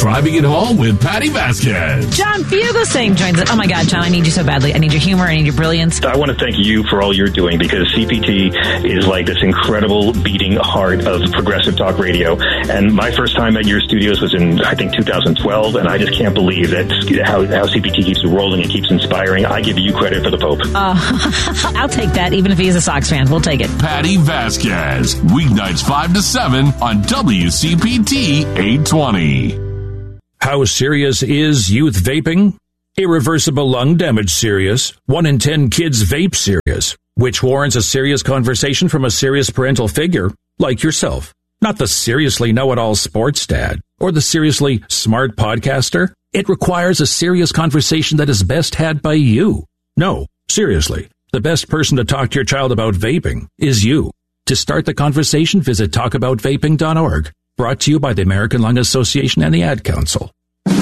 Driving It Home with Patty Vasquez. John Fugelsang joins us. Oh my God, John, I need you so badly. I need your humor. I need your brilliance. I want to thank you for all you're doing, because CPT is like this incredible beating heart of progressive talk radio. And my first time at your studios was in, I think, 2012, and I just can't believe that how CPT keeps rolling and keeps inspiring. I give you credit for the Pope. I'll take that, even if he is a Sox fan. We'll take it. Patty Vasquez, weeknights 5 to 7 on WCPT 820. How serious is youth vaping? Irreversible lung damage serious. 1 in 10 kids vape serious, which warrants a serious conversation from a serious parental figure like yourself. Not the seriously know-it-all sports dad or the seriously smart podcaster. It requires a serious conversation that is best had by you. No, seriously, the best person to talk to your child about vaping is you. To start the conversation, visit talkaboutvaping.org. Brought to you by the American Lung Association and the Ad Council.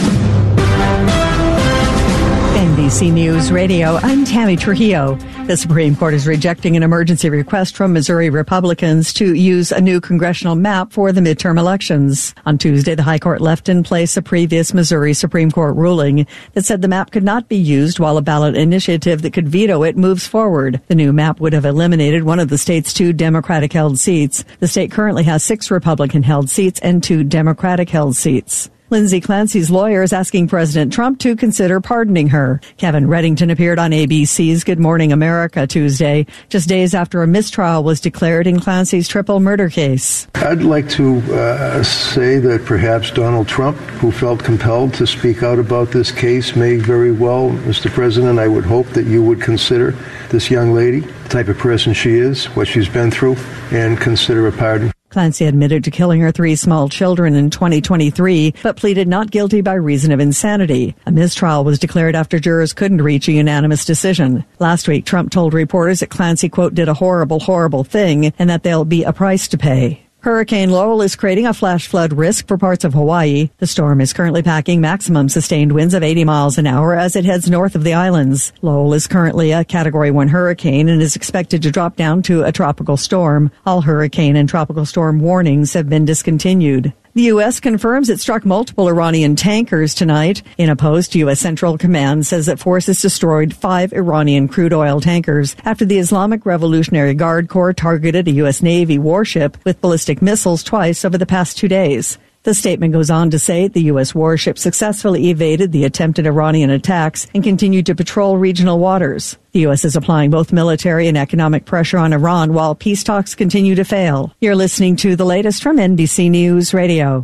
NBC News Radio, I'm Tammy Trujillo. The Supreme Court is rejecting an emergency request from Missouri Republicans to use a new congressional map for the midterm elections. On Tuesday, the High Court left in place a previous Missouri Supreme Court ruling that said the map could not be used while a ballot initiative that could veto it moves forward. The new map would have eliminated one of the state's 2 Democratic-held seats. The state currently has 6 Republican-held seats and 2 Democratic-held seats. Lindsay Clancy's lawyer is asking President Trump to consider pardoning her. Kevin Reddington appeared on ABC's Good Morning America Tuesday, just days after a mistrial was declared in Clancy's triple murder case. I'd like to say that perhaps Donald Trump, who felt compelled to speak out about this case, may very well, Mr. President, I would hope that you would consider this young lady, the type of person she is, what she's been through, and consider a pardon. Clancy admitted to killing her 3 small children in 2023, but pleaded not guilty by reason of insanity. A mistrial was declared after jurors couldn't reach a unanimous decision. Last week, Trump told reporters that Clancy, quote, did a horrible, horrible thing, and that there'll be a price to pay. Hurricane Lowell is creating a flash flood risk for parts of Hawaii. The storm is currently packing maximum sustained winds of 80 miles an hour as it heads north of the islands. Lowell is currently a Category 1 hurricane and is expected to drop down to a tropical storm. All hurricane and tropical storm warnings have been discontinued. The U.S. confirms it struck multiple Iranian tankers tonight. In a post, U.S. Central Command says that forces destroyed 5 Iranian crude oil tankers after the Islamic Revolutionary Guard Corps targeted a U.S. Navy warship with ballistic missiles twice over the past 2 days. The statement goes on to say the U.S. warship successfully evaded the attempted Iranian attacks and continued to patrol regional waters. The U.S. is applying both military and economic pressure on Iran while peace talks continue to fail. You're listening to the latest from NBC News Radio.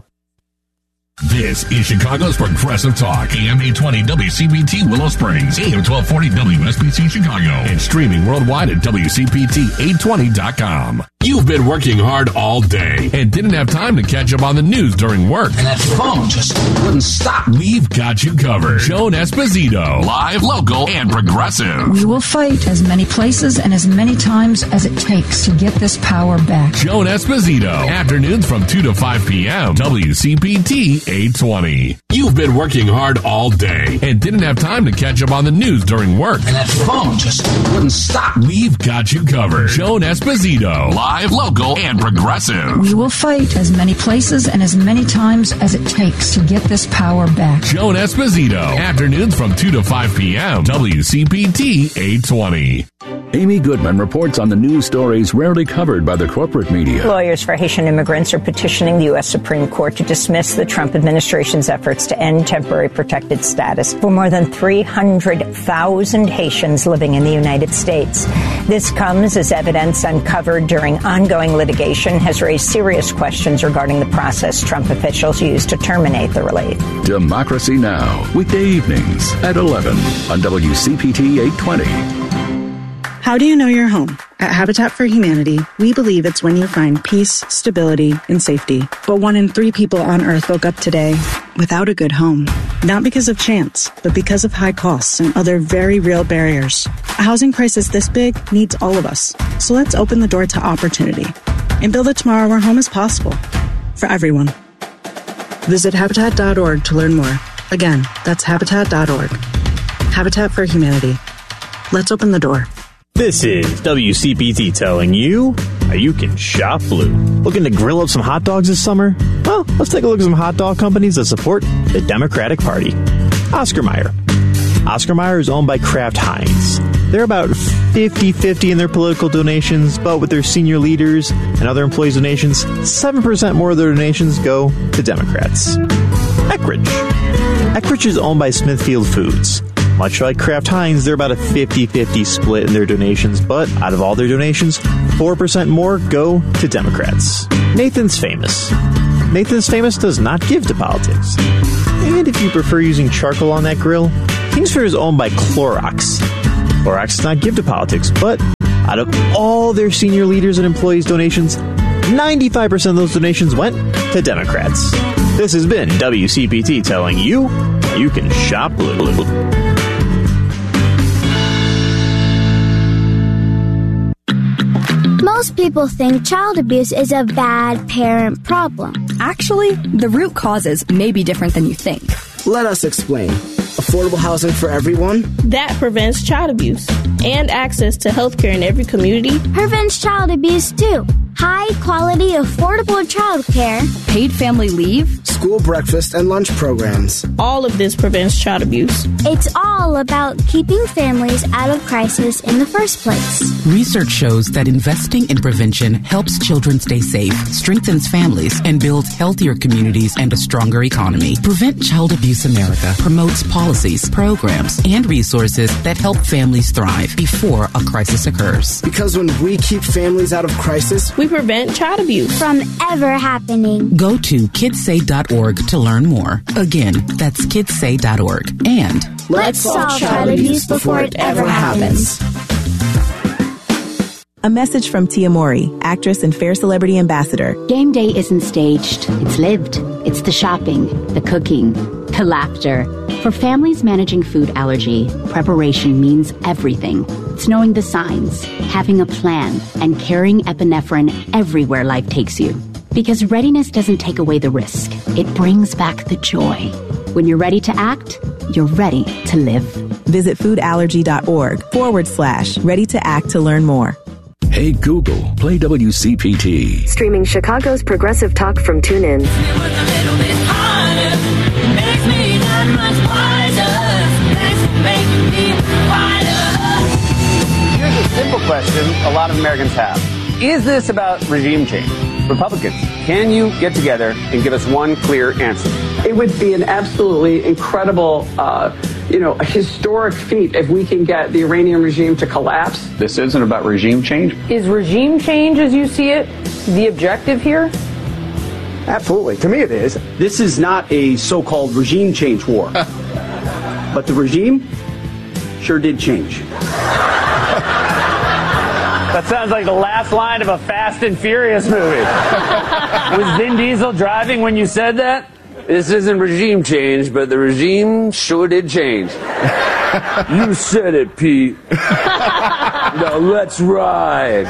This is Chicago's Progressive Talk, AM 820 WCPT Willow Springs, AM 1240 WSBC Chicago, and streaming worldwide at WCPT820.com. You've been working hard all day and didn't have time to catch up on the news during work. And that phone just wouldn't stop. We've got you covered. Joan Esposito, live, local, and progressive. We will fight as many places and as many times as it takes to get this power back. Joan Esposito, afternoons from 2 to 5 p.m. WCPT 820. You've been working hard all day and didn't have time to catch up on the news during work. And that phone just wouldn't stop. We've got you covered. Joan Esposito, live, local, and progressive. We will fight as many places and as many times as it takes to get this power back. Joan Esposito, afternoons from 2 to 5 p.m. WCPT 820. Amy Goodman reports on the news stories rarely covered by the corporate media. Lawyers for Haitian immigrants are petitioning the U.S. Supreme Court to dismiss the Trump administration's efforts to end temporary protected status for more than 300,000 Haitians living in the United States. This comes as evidence uncovered during ongoing litigation has raised serious questions regarding the process Trump officials used to terminate the relief. Democracy Now!, weekday evenings at 11 on WCPT 820. How do you know you're home? At Habitat for Humanity, we believe it's when you find peace, stability, and safety. But 1 in 3 people on Earth woke up today without a good home. Not because of chance, but because of high costs and other very real barriers. A housing crisis this big needs all of us. So let's open the door to opportunity and build a tomorrow where home is possible for everyone. Visit Habitat.org to learn more. Again, that's Habitat.org. Habitat for Humanity. Let's open the door. This is WCPT telling you you can shop blue. Looking to grill up some hot dogs this summer? Well, let's take a look at some hot dog companies that support the Democratic Party. Oscar Mayer. Oscar Mayer is owned by Kraft Heinz. They're about 50-50 in their political donations, but with their senior leaders and other employees' donations, 7% more of their donations go to Democrats. Eckrich. Eckrich is owned by Smithfield Foods. Much like Kraft Heinz, they're about a 50-50 split in their donations, but out of all their donations, 4% more go to Democrats. Nathan's Famous. Nathan's Famous does not give to politics. And if you prefer using charcoal on that grill, Kingsford is owned by Clorox. Clorox does not give to politics, but out of all their senior leaders and employees' donations, 95% of those donations went to Democrats. This has been WCPT telling you can shop blue. Most people think child abuse is a bad parent problem. Actually, the root causes may be different than you think. Let us explain. Affordable housing for everyone? That prevents child abuse. And access to health care in every community. Prevents child abuse too. High quality, affordable child care. Paid family leave. School breakfast and lunch programs. All of this prevents child abuse. It's all about keeping families out of crisis in the first place. Research shows that investing in prevention helps children stay safe, strengthens families, and builds healthier communities and a stronger economy. Prevent Child Abuse America promotes policies, programs, and resources that help families thrive before a crisis occurs. Because when we keep families out of crisis, we prevent child abuse from ever happening. Go to kidssay.org to learn more. Again, that's kidssay.org. And let's solve child abuse before it ever happens. A message from Tia Mori, actress and Fair Celebrity Ambassador. Game day isn't staged. It's lived. It's the shopping, the cooking, the laughter. For families managing food allergy, preparation means everything. It's knowing the signs, having a plan, and carrying epinephrine everywhere life takes you. Because readiness doesn't take away the risk. It brings back the joy. When you're ready to act, you're ready to live. Visit foodallergy.org/ready to act to learn more. Hey Google, play WCPT. Streaming Chicago's progressive talk from TuneIn. Here's a simple question a lot of Americans have. Is this about regime change? Republicans, can you get together and give us one clear answer? It would be an absolutely incredible, a historic feat if we can get the Iranian regime to collapse. This isn't about regime change. Is regime change, as you see it, the objective here? Absolutely. To me it is. This is not a so-called regime change war. But the regime sure did change. That sounds like the last line of a Fast and Furious movie. Was Vin Diesel driving when you said that? This isn't regime change, but the regime sure did change. You said it, Pete. Now let's ride.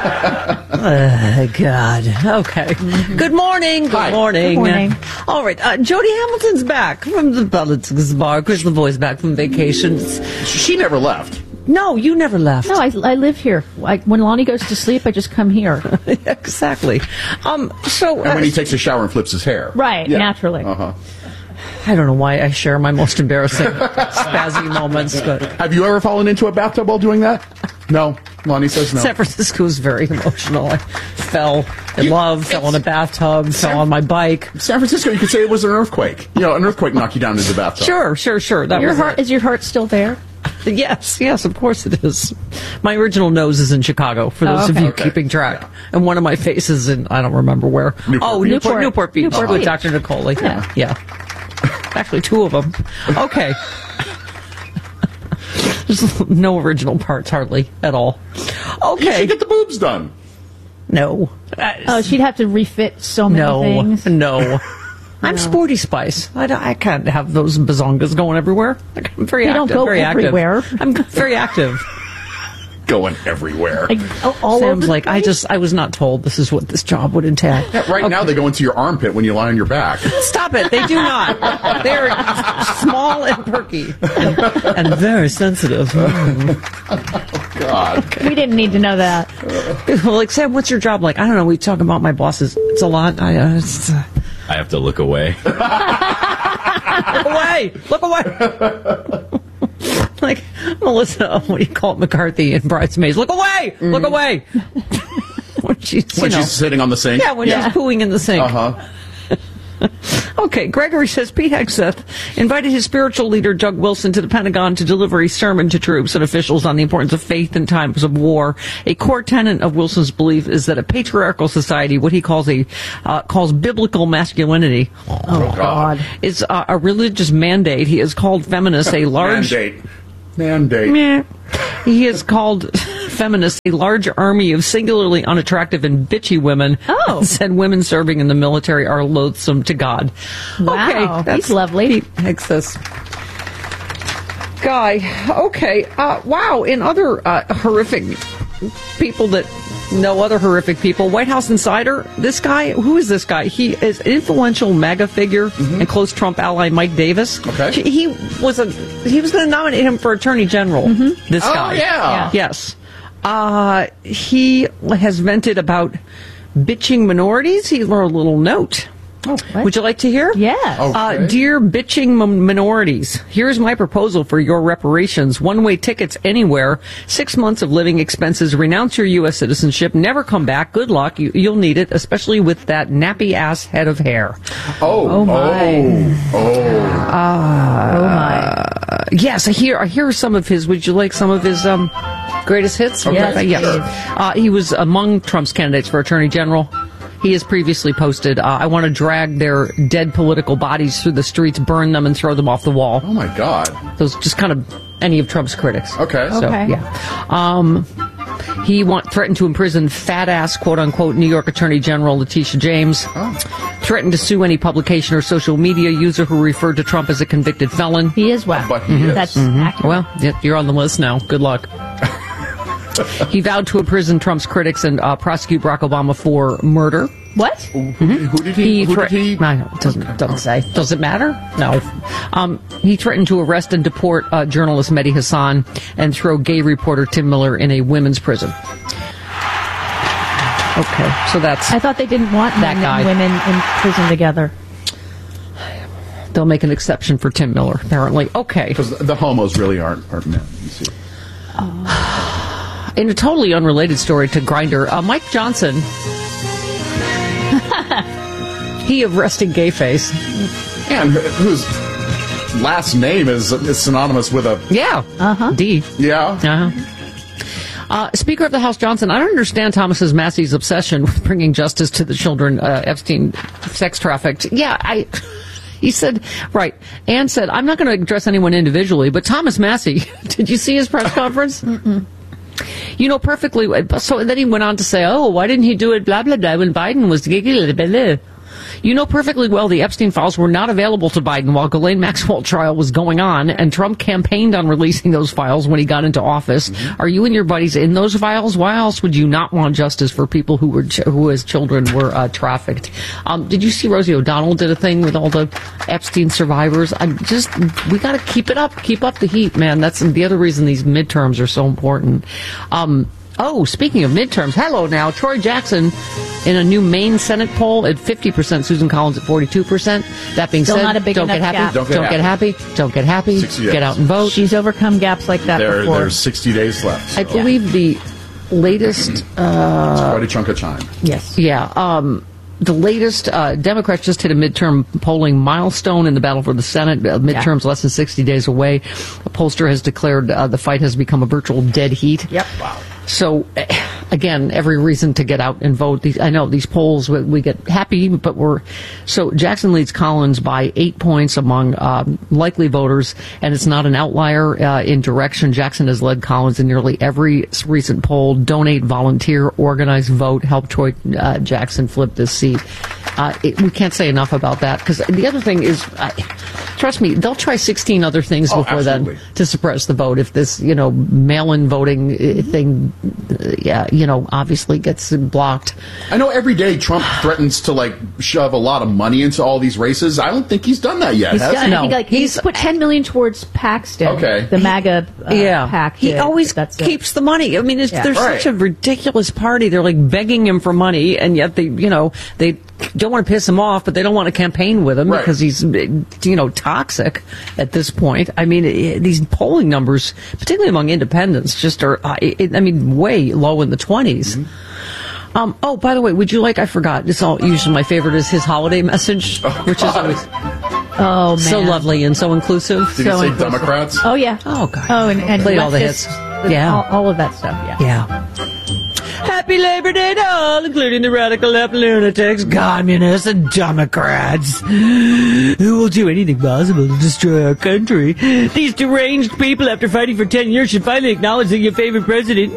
God. Okay. Good morning. Good morning. Good morning. All right. Jody Hamilton's back from the Politics Bar. Chris LaVoy's back from vacations. She never left. No, you never left. No, I live here. When Lonnie goes to sleep, I just come here. Exactly. And when he takes a shower and flips his hair. Right, naturally. Uh-huh. I don't know why I share my most embarrassing spazzy moments. But have you ever fallen into a bathtub while doing that? No. Lonnie says no. San Francisco was very emotional. I fell in love, fell in a bathtub, fell on my bike. San Francisco, you could say it was an earthquake. An earthquake knocked you down into the bathtub. Sure. Is your heart still there? Yes, of course it is. My original nose is in Chicago, for those of you keeping track. And one of my faces in, I don't remember where. Newport Beach. With Dr. Nicole. Yeah. Actually, two of them. Okay. There's no original parts, hardly, at all. Okay. You should get the boobs done. No. She'd have to refit so many things. No. I'm Sporty Spice. I can't have those bazongas going everywhere. I'm very active. They don't go everywhere. I'm very active. Going everywhere. Sam's like, I was not told this is what this job would entail. Yeah, now they go into your armpit when you lie on your back. Stop it. They do not. They're small and perky. And very sensitive. God. Okay. We didn't need to know that. Well, like, Sam, what's your job? Like, I don't know. We talk about my bosses. It's a lot. I have to look away. Look away! Look away! Like Melissa, what do you call it, McCarthy in Bridesmaids? Look away! Mm-hmm. Look away! when she's sitting on the sink? Yeah, when she's pooing in the sink. Uh-huh. Okay, Gregory says Pete Hegseth invited his spiritual leader, Doug Wilson, to the Pentagon to deliver a sermon to troops and officials on the importance of faith in times of war. A core tenet of Wilson's belief is that a patriarchal society, what he calls biblical masculinity, is a religious mandate. He has called feminists a large... Mandate. He has called feminists a large army of singularly unattractive and bitchy women. Oh. Said women serving in the military are loathsome to God. Wow. Okay, He's lovely. Pete Hegseth. Guy. Okay. Wow. In other horrific people that know other horrific people, White House insider, this guy, who is this guy? He is an influential MAGA figure and close Trump ally Mike Davis. Okay. He was going to nominate him for Attorney General, this guy. Oh, yeah. Yes. He has vented about bitching minorities. He wrote a little note. Oh, would you like to hear? Yes. Okay. Dear bitching minorities, here's my proposal for your reparations. One-way tickets anywhere, 6 months of living expenses, renounce your U.S. citizenship, never come back. Good luck. You'll need it, especially with that nappy-ass head of hair. Oh my. Yes, here are some of his. Would you like some of his greatest hits? Okay. Yes. He was among Trump's candidates for Attorney General. He has previously posted, I want to drag their dead political bodies through the streets, burn them, and throw them off the wall. Oh, my God. Those just kind of any of Trump's critics. Okay. So, yeah. He threatened to imprison fat-ass, quote-unquote, New York Attorney General Letitia James. Oh. Threatened to sue any publication or social media user who referred to Trump as a convicted felon. He is well. But he is. That's accurate. Well, you're on the list now. Good luck. He vowed to imprison Trump's critics and prosecute Barack Obama for murder. What? Who did he? Doesn't say. Does it matter? No. He threatened to arrest and deport journalist Mehdi Hassan and throw gay reporter Tim Miller in a women's prison. Okay, so that's... I thought they didn't want that men guy. and women in prison together. They'll make an exception for Tim Miller, apparently. Okay. Because the homos really aren't men, you see. In a totally unrelated story to Grindr, Mike Johnson, he of resting gay face. And whose last name is synonymous with a... Yeah. D. Yeah. Speaker of the House Johnson, I don't understand Thomas Massey's obsession with bringing justice to the children Epstein sex trafficked. Yeah, he said, right, Ann said, I'm not going to address anyone individually, but Thomas Massey, did you see his press conference? You know perfectly, so then he went on to say, why didn't he do it, blah, blah, blah, when Biden was... You know perfectly well the Epstein files were not available to Biden while Ghislaine Maxwell trial was going on, and Trump campaigned on releasing those files when he got into office. Are you and your buddies in those files? Why else would you not want justice for people who as children were trafficked? Did you see Rosie O'Donnell did a thing with all the Epstein survivors? We got to keep it up. Keep up the heat, man. That's the other reason these midterms are so important. Speaking of midterms, hello now. Troy Jackson in a new Maine Senate poll at 50%, Susan Collins at 42%. That being Still said, not a big don't get enough happy. gap. Don't get happy. Don't get happy. 60 days. Get out and vote. She's overcome gaps like that before. There's 60 days left. So. I believe the latest... it's quite a chunk of time. Yes. Yeah. The latest, Democrats just hit a midterm polling milestone in the battle for the Senate. Midterms less than 60 days away. A pollster has declared the fight has become a virtual dead heat. Yep. Wow. So, again, every reason to get out and vote. I know these polls, we get happy, but so Jackson leads Collins by 8 points among likely voters, and it's not an outlier in direction. Jackson has led Collins in nearly every recent poll. Donate, volunteer, organize, vote, help Troy Jackson flip this seat. We can't say enough about that, because the other thing is, trust me, they'll try 16 other things before then to suppress the vote. If this, mail-in voting thing, obviously gets blocked. I know every day Trump threatens to shove a lot of money into all these races. I don't think he's done that yet. He's put $10 million towards Paxton, the MAGA packed. He always keeps the money. I mean, they're such a ridiculous party. They're like begging him for money, and yet they don't want to piss him off, but they don't want to campaign with him because he's, toxic at this point. I mean, these polling numbers, particularly among independents, just are, way low in the 20s. Mm-hmm. By the way, I forgot, usually my favorite is his holiday message, which is always so lovely and so inclusive. Did he say Democrats? Oh, yeah. Oh, God. Oh, and played all the hits. Yeah. All of that stuff, Yeah. Happy Labor Day to all, including the radical left lunatics, communists, and Democrats, who will do anything possible to destroy our country. These deranged people, after fighting for 10 years, should finally acknowledge that your favorite president,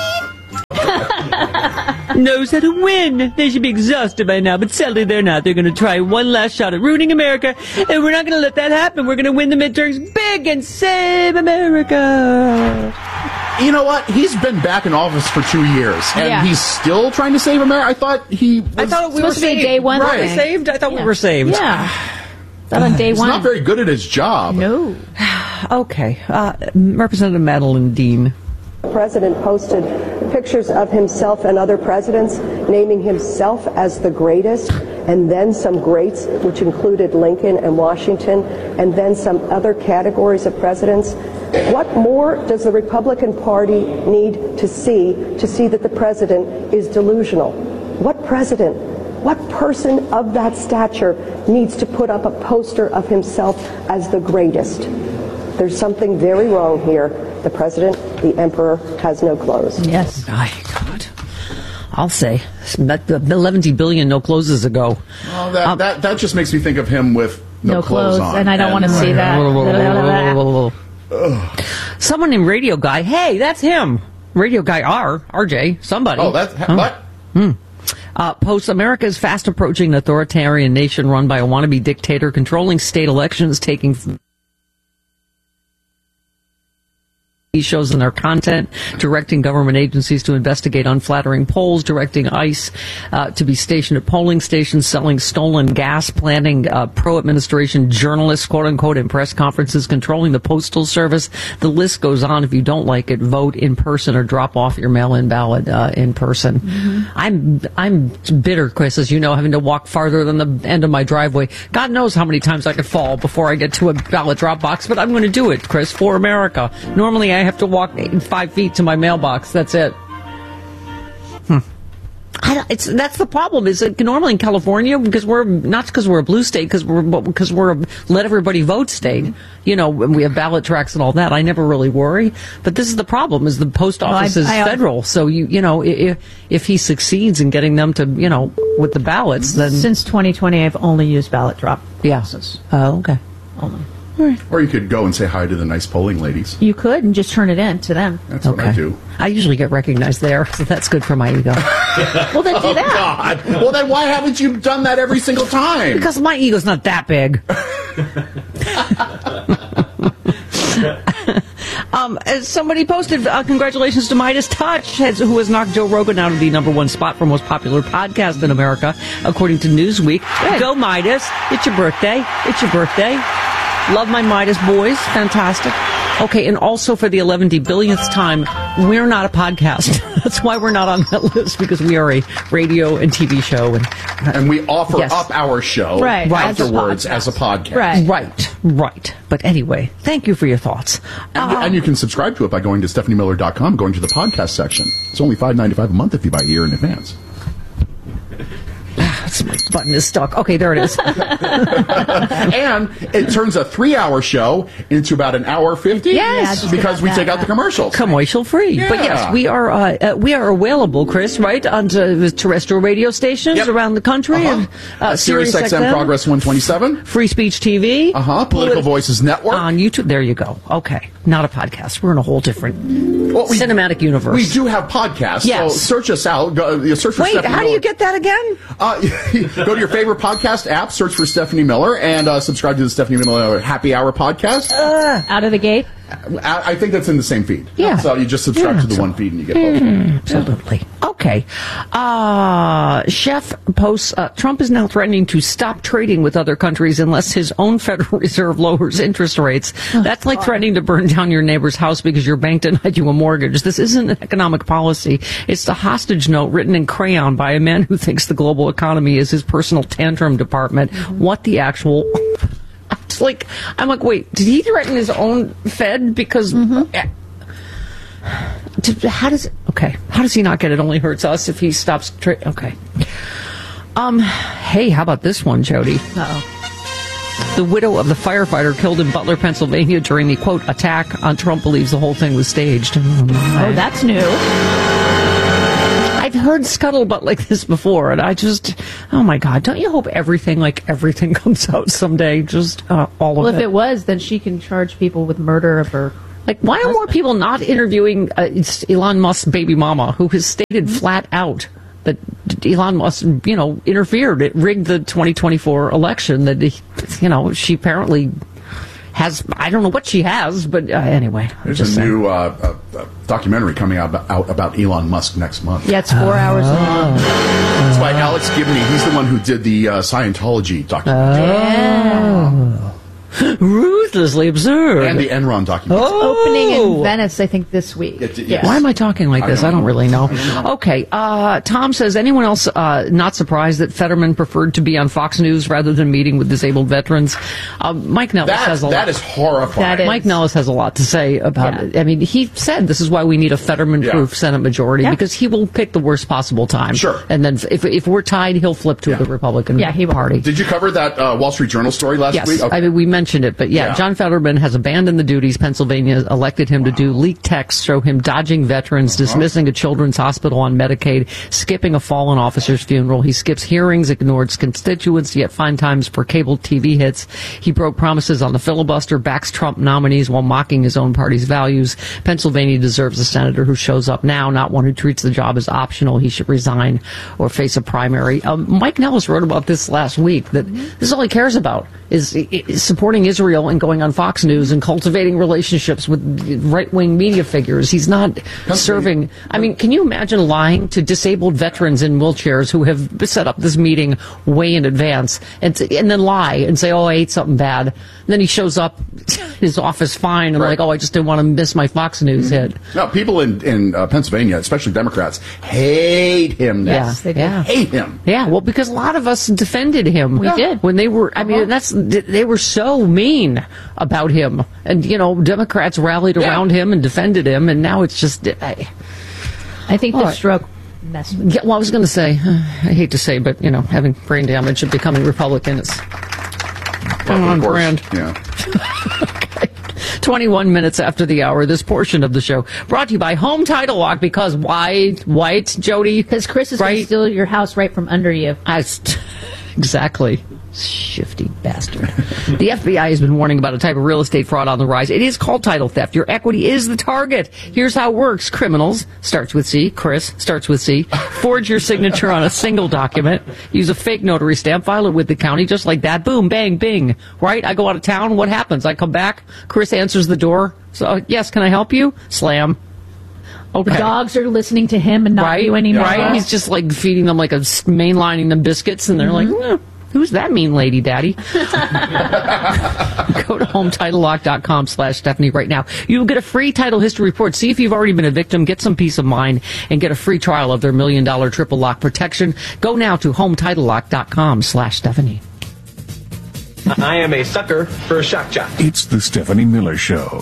knows how to win. They should be exhausted by now, but sadly they're not. They're going to try one last shot at ruining America, and we're not going to let that happen. We're going to win the midterms big and save America. You know what? He's been back in office for 2 years, and he's still trying to save America. I thought we were saved. Day one, right? Saved? I thought we were saved. Yeah. That on day one. He's not very good at his job. No. Okay. Representative Madeline Dean. The president posted pictures of himself and other presidents, naming himself as the greatest, and then some greats, which included Lincoln and Washington, and then some other categories of presidents. What more does the Republican Party need to see that the president is delusional? What president, what person of that stature needs to put up a poster of himself as the greatest? There's something very wrong here. The president, the emperor, has no clothes. Yes. My God. I'll say. 11 billion no closes ago. Well, that just makes me think of him with no clothes on. And I don't want to see that. Someone named Radio Guy. Hey, that's him. Radio Guy RJ, somebody. Oh, that's what? Posts America is fast approaching an authoritarian nation run by a wannabe dictator, controlling state elections, taking shows in their content, directing government agencies to investigate unflattering polls, directing ICE to be stationed at polling stations, selling stolen gas, planning pro-administration journalists, quote-unquote, in press conferences, controlling the postal service. The list goes on. If you don't like it, vote in person or drop off your mail-in ballot in person. Mm-hmm. I'm bitter, Chris, as you know, having to walk farther than the end of my driveway. God knows how many times I could fall before I get to a ballot drop box, but I'm going to do it, Chris, for America. Normally, I have to walk 5 feet to my mailbox. That's it. That's the problem. Is that normally in California, because we're a blue state, because we're a let everybody vote state. You know, we have ballot tracks and all that. I never really worry. But this is the problem: is the post office is federal. So if he succeeds in getting them to with the ballots, then since 2020, I've only used ballot drop boxes. Oh, okay. Only. Right. Or you could go and say hi to the nice polling ladies. You could, and just turn it in to them. That's what I do. I usually get recognized there, so that's good for my ego. Well, then do that. God. Well, then why haven't you done that every single time? Because my ego's not that big. Somebody posted, congratulations to Midas Touch, who has knocked Joe Rogan out of the #1 spot for most popular podcast in America, according to Newsweek. Good. Go Midas. It's your birthday. It's your birthday. Love my Midas boys. Fantastic. Okay, and also for the 11 billionth time, we're not a podcast. That's why we're not on that list, because we are a radio and TV show. And we offer up our show afterwards as a podcast. Right. But anyway, thank you for your thoughts. And you can subscribe to it by going to StephanieMiller.com, going to the podcast section. It's only $5.95 a month if you buy a year in advance. My button is stuck. Okay, there it is. And it turns a 3-hour show into about an hour 50. Yes, because we take out the commercials. Commercial free. Yeah. But yes, we are available, Chris, right, on terrestrial radio stations around the country. Sirius XM Progress 127. Free Speech TV. Political Voices Network. On YouTube. There you go. Okay. Not a podcast. We're in a whole different cinematic universe. We do have podcasts. Yes. So search us out. Search for Wait, Stephanie how Miller. do you get that again? Go to your favorite podcast app, search for Stephanie Miller, and subscribe to the Stephanie Miller Happy Hour podcast. Out of the gate? I think that's in the same feed. Yeah. So you just subscribe to the one feed and you get both. Absolutely. Okay. Chef posts, Trump is now threatening to stop trading with other countries unless his own Federal Reserve lowers interest rates. That's like threatening to burn down your neighbor's house because your bank denied you a mortgage. This isn't an economic policy. It's the hostage note written in crayon by a man who thinks the global economy is his personal tantrum department. What the actual... I'm like, wait, did he threaten his own Fed? Because how does he not get it? Only hurts us if he stops. Okay. Hey, how about this one, Jody? The widow of the firefighter killed in Butler, Pennsylvania during the, quote, attack on Trump believes the whole thing was staged. Oh, that's new. I've heard scuttlebutt like this before, and I just, oh my God, don't you hope everything comes out someday? Just all of it. Well, if it was, then she can charge people with murder of her. Like, why are more people not interviewing Elon Musk's baby mama, who has stated flat out that Elon Musk, interfered, it rigged the 2024 election, that, she apparently has, I don't know what she has, but anyway. There's a new documentary coming out about Elon Musk next month. Yeah, it's 4 hours long. It's by Alex Gibney. He's the one who did the Scientology documentary. Yeah. Ruthlessly absurd. And the Enron documentary. It's opening in Venice, I think, this week. Why am I talking like this? I don't really know. Okay. Tom says, anyone else not surprised that Fetterman preferred to be on Fox News rather than meeting with disabled veterans? Mike Nellis has a lot. That is horrifying. Mike Nellis has a lot to say about it. I mean, he said this is why we need a Fetterman-proof Senate majority, because he will pick the worst possible time. Sure. And then if we're tied, he'll flip to the Republican Party. Did you cover that Wall Street Journal story last week? Yes. Okay. I mean, we mentioned it, but John Fetterman has abandoned the duties. Pennsylvania elected him to do. Leaked texts show him dodging veterans, dismissing a children's hospital on Medicaid, skipping a fallen officer's funeral. He skips hearings, ignored constituents, yet finds times for cable TV hits. He broke promises on the filibuster, backs Trump nominees while mocking his own party's values. Pennsylvania deserves a senator who shows up now, not one who treats the job as optional. He should resign or face a primary. Mike Nellis wrote about this last week, that this is all he cares about, is supporting Israel and going on Fox News and cultivating relationships with right-wing media figures. He's not serving. I mean, can you imagine lying to disabled veterans in wheelchairs who have set up this meeting way in advance and then lie and say, oh, I ate something bad. And then he shows up his office fine and like, oh, I just didn't want to miss my Fox News hit. No, people in Pennsylvania, especially Democrats, hate him. Yes, they hate him. Yeah, well, because a lot of us defended him. We did. When they were, I mean, they were so mean about him. And, Democrats rallied around him and defended him, and now it's just... I think the stroke messed with well, I was going to say, I hate to say, but, having brain damage and becoming Republican is on brand. Yeah. Okay. 21 minutes after the hour, this portion of the show brought to you by Home Title Lock, because white, Jody? Because Chris is going to steal your house right from under you. Exactly. Shifty bastard. The FBI has been warning about a type of real estate fraud on the rise. It is called title theft. Your equity is the target. Here's how it works. Criminals, starts with C, Chris, starts with C, forge your signature on a single document, use a fake notary stamp, file it with the county, just like that. Boom, bang, bing. Right? I go out of town. What happens? I come back. Chris answers the door. So, yes, can I help you? Slam. Okay. The dogs are listening to him and not you anymore. Right? He's just like feeding them, like mainlining them biscuits, and they're like, who's that mean lady, Daddy? Go to HomeTitleLock.com/Stephanie right now. You'll get a free title history report. See if you've already been a victim. Get some peace of mind and get a free trial of their $1 million triple lock protection. Go now to HomeTitleLock.com/Stephanie. I am a sucker for a shock jock. It's the Stephanie Miller Show.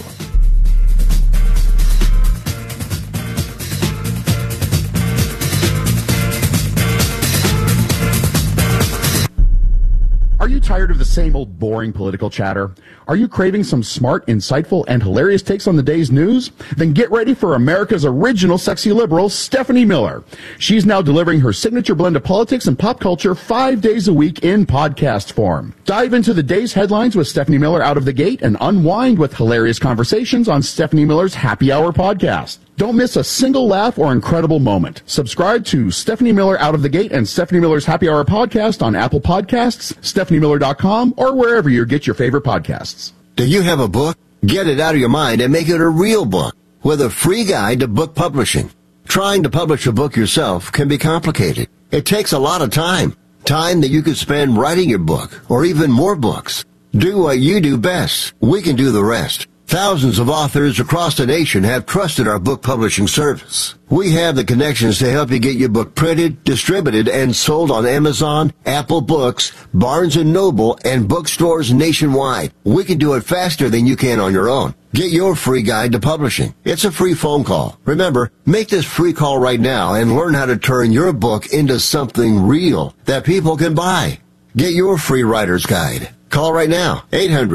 Are you tired of the same old boring political chatter? Are you craving some smart, insightful, and hilarious takes on the day's news? Then get ready for America's original sexy liberal, Stephanie Miller. She's now delivering her signature blend of politics and pop culture 5 days a week in podcast form. Dive into the day's headlines with Stephanie Miller out of the gate and unwind with hilarious conversations on Stephanie Miller's Happy Hour podcast. Don't miss a single laugh or incredible moment. Subscribe to Stephanie Miller Out of the Gate and Stephanie Miller's Happy Hour podcast on Apple Podcasts, StephanieMiller.com, or wherever you get your favorite podcasts. Do you have a book, Get it out of your mind and make it a real book with a free guide to book publishing. Trying to publish a book yourself can be complicated. It takes a lot of time. Time that you could spend writing your book or even more books. Do what you do best. We can do the rest. Thousands of authors across the nation have trusted our book publishing service. We have the connections to help you get your book printed, distributed, and sold on Amazon, Apple Books, Barnes & Noble, and bookstores nationwide. We can do it faster than you can on your own. Get your free guide to publishing. It's a free phone call. Remember, make this free call right now and learn how to turn your book into something real that people can buy. Get your free writer's guide. Call right now,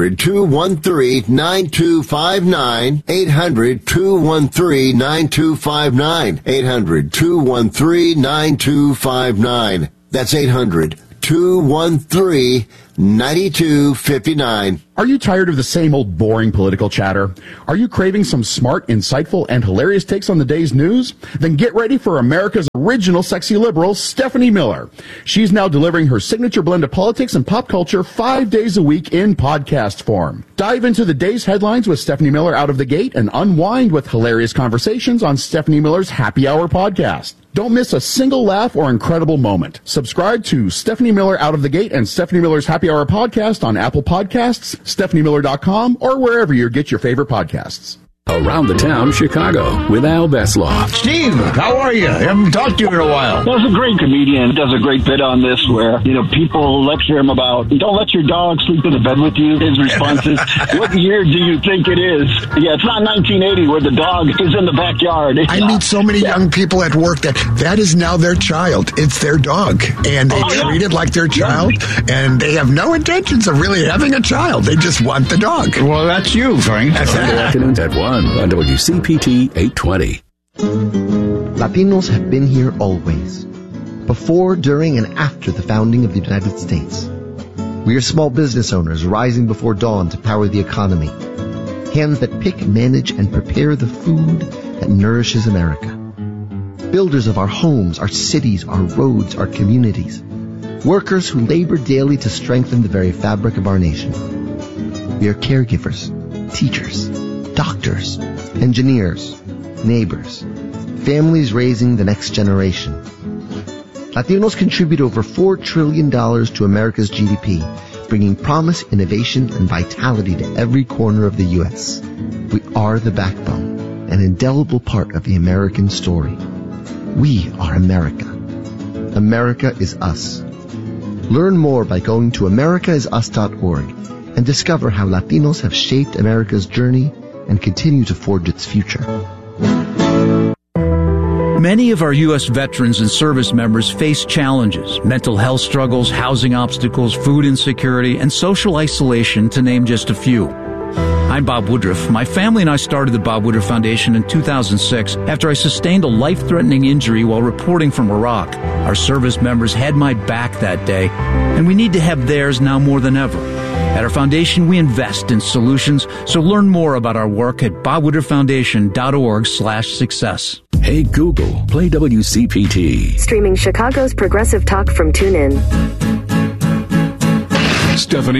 800-213-9259, 800-213-9259, 800-213-9259. That's 800-213-9259. Are you tired of the same old boring political chatter? Are you craving some smart, insightful, and hilarious takes on the day's news? Then get ready for America's original sexy liberal, Stephanie Miller. She's now delivering her signature blend of politics and pop culture 5 days a week in podcast form. Dive into the day's headlines with Stephanie Miller out of the gate and unwind with hilarious conversations on Stephanie Miller's Happy Hour podcast. Don't miss a single laugh or incredible moment. Subscribe to Stephanie Miller Out of the Gate and Stephanie Miller's Happy Hour podcast on Apple Podcasts, StephanieMiller.com, or wherever you get your favorite podcasts. Around the Town, Chicago, with Al Besloff. Steve, how are you? I haven't talked to you in a while. There's a great comedian does a great bit on this where, people lecture him about, don't let your dog sleep in the bed with you. His response is, what year do you think it is? Yeah, it's not 1980 where the dog is in the backyard. I meet so many young people at work that is now their child. It's their dog. And they treat it like their child. And they have no intentions of really having a child. They just want the dog. Well, that's you, Frank. Sunday afternoons at 1 on WCPT 820. Latinos have been here always. Before, during, and after the founding of the United States. We are small business owners rising before dawn to power the economy. Hands that pick, manage, and prepare the food that nourishes America. Builders of our homes, our cities, our roads, our communities. Workers who labor daily to strengthen the very fabric of our nation. We are caregivers, teachers, doctors, engineers, neighbors, families raising the next generation. Latinos contribute over $4 trillion to America's GDP, bringing promise, innovation, and vitality to every corner of the U.S. We are the backbone, an indelible part of the American story. We are America. America is us. Learn more by going to americaisus.org and discover how Latinos have shaped America's journey and continue to forge its future. Many of our U.S. veterans and service members face challenges, mental health struggles, housing obstacles, food insecurity, and social isolation, to name just a few. I'm Bob Woodruff. My family and I started the Bob Woodruff Foundation in 2006 after I sustained a life-threatening injury while reporting from Iraq. Our service members had my back that day, and we need to have theirs now more than ever. At our foundation, we invest in solutions, so learn more about our work at bobwoodrufffoundation.org/success. Hey Google, play WCPT. Streaming Chicago's progressive talk from TuneIn. Stephanie